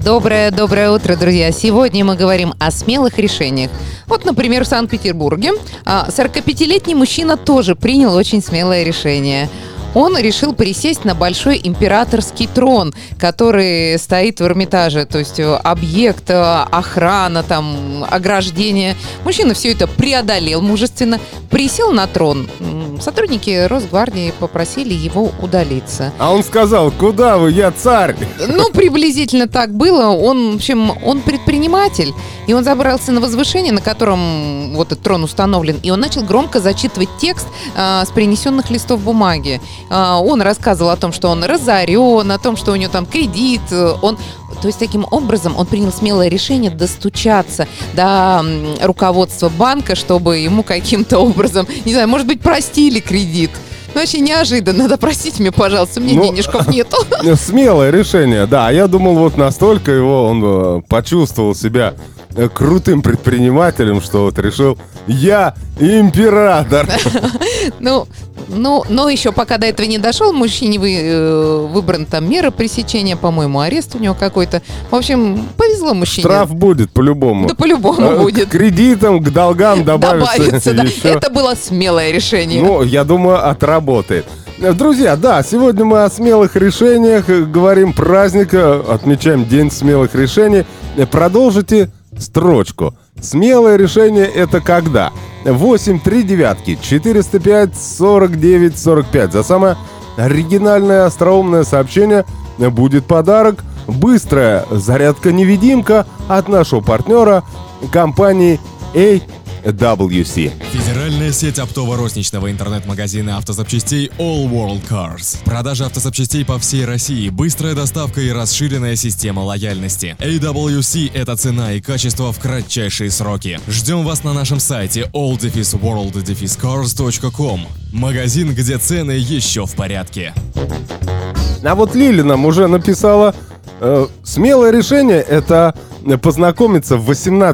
Доброе утро, друзья. Сегодня мы говорим о смелых решениях. Вот, например, в Санкт-Петербурге 45-летний мужчина тоже принял очень смелое решение. Он решил пересесть на большой императорский трон, который стоит в Эрмитаже. То есть объект, охрана, там, ограждение. Мужчина все это преодолел мужественно, присел на трон. Сотрудники Росгвардии попросили его удалиться. А он сказал: куда вы, я царь. Ну, приблизительно так было. Он предприниматель, и он забрался на возвышение, на котором вот этот трон установлен, и он начал громко зачитывать текст с принесенных листов бумаги. Он рассказывал о том, что он разорен, о том, что у него там кредит. То есть таким образом он принял смелое решение достучаться до руководства банка, чтобы ему каким-то образом, не знаю, может быть, простили кредит. Вообще неожиданно. Да простите меня, пожалуйста, мне денежков нету. Смелое решение, да. Я думал, вот настолько он почувствовал себя крутым предпринимателем, что вот решил: я император. Но еще пока до этого не дошел, мужчине выбран там мера пресечения, по-моему, арест у него какой-то. В общем, повезло мужчине. Штраф будет по-любому. Да по-любому будет. К кредитам, к долгам добавится да. еще. Это было смелое решение. Ну, я думаю, отработает. Друзья, да, сегодня мы о смелых решениях говорим, праздник, отмечаем День смелых решений. Продолжите строчку. Смелое решение — это когда? 8-3-9-405-49-45. За самое оригинальное, остроумное сообщение будет подарок. Быстрая зарядка-невидимка от нашего партнера компании AWC. Федеральная сеть оптово-розничного интернет-магазина автозапчастей All World Cars. Продажа автозапчастей по всей России, быстрая доставка и расширенная система лояльности. AWC — это цена и качество в кратчайшие сроки. Ждем вас на нашем сайте all-world-cars.com. Магазин, где цены еще в порядке. А вот Лили нам уже написала: смелое решение — это познакомиться в 18